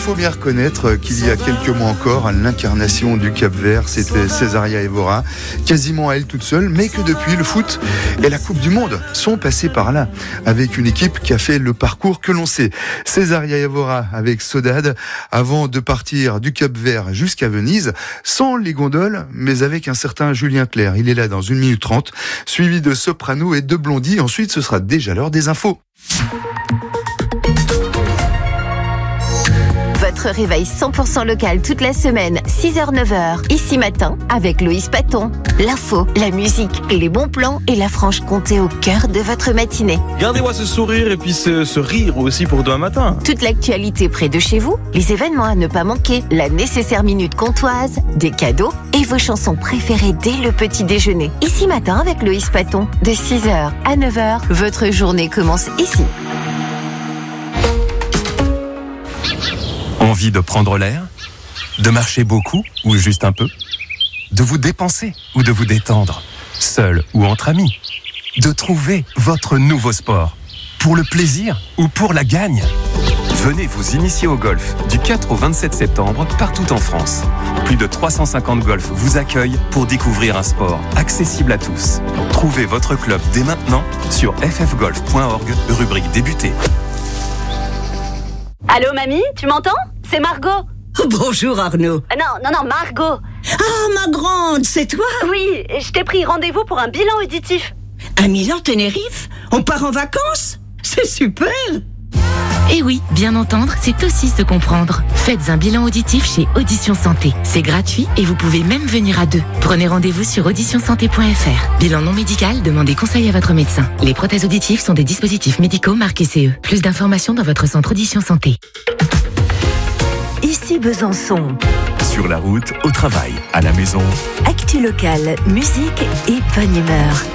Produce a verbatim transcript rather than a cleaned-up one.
faut bien reconnaître qu'il y a quelques mois encore, l'incarnation du Cap-Vert, c'était Césaria Evora, quasiment à elle toute seule, mais que depuis, le foot et la Coupe du Monde sont passés par là, avec une équipe qui a fait le parcours que l'on sait. Césaria Evora avec Sodade, avant de partir du Cap-Vert jusqu'à Venise, sans les gondoles, mais avec un certain Julien Clerc. Il est là dans une minute trente, suivi de Soprano et de Blondie. Ensuite, ce sera déjà l'heure des infos. Votre réveil cent pour cent local toute la semaine, six heures neuf heures, ici matin, avec Loïs Paton. L'info, la musique, les bons plans et la Franche-Comté au cœur de votre matinée. Gardez-moi ce sourire et puis ce, ce rire aussi pour demain matin. Toute l'actualité près de chez vous, les événements à ne pas manquer, la nécessaire minute comtoise, des cadeaux et vos chansons préférées dès le petit déjeuner. Ici matin avec Loïs Paton, de six heures à neuf heures, votre journée commence ici. Envie de prendre l'air? De marcher beaucoup ou juste un peu? De vous dépenser ou de vous détendre? Seul ou entre amis? De trouver votre nouveau sport? Pour le plaisir ou pour la gagne? Venez vous initier au golf du quatre au vingt-sept septembre partout en France. Plus de trois cent cinquante golfs vous accueillent pour découvrir un sport accessible à tous. Trouvez votre club dès maintenant sur f f golf point org, rubrique débuter. Allô mamie, tu m'entends? C'est Margot. Bonjour Arnaud. Euh, non, non, non, Margot. Ah, ma grande, c'est toi? Oui, je t'ai pris rendez-vous pour un bilan auditif. À Milan-Tenerife? On part en vacances? C'est super! Et oui, bien entendre, c'est aussi se comprendre. Faites un bilan auditif chez Audition Santé. C'est gratuit et vous pouvez même venir à deux. Prenez rendez-vous sur audition santé point f r. Bilan non médical, demandez conseil à votre médecin. Les prothèses auditives sont des dispositifs médicaux marqués C E. Plus d'informations dans votre centre Audition Santé. Ici Besançon. Sur la route, au travail, à la maison. Actu locale, musique et bonne humeur.